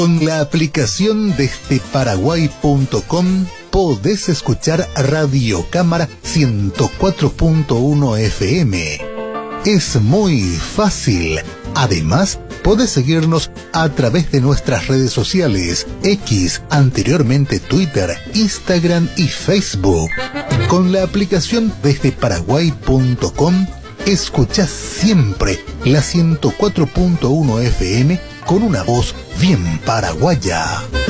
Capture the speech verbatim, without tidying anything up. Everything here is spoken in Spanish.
Con la aplicación desde paraguay punto com podés escuchar Radio Cámara ciento cuatro punto uno F M. Es muy fácil. Además, podés seguirnos a través de nuestras redes sociales, X, anteriormente Twitter, Instagram y Facebook. Con la aplicación desde paraguay punto com, escuchás siempre la ciento cuatro punto uno F M con una voz bien paraguaya.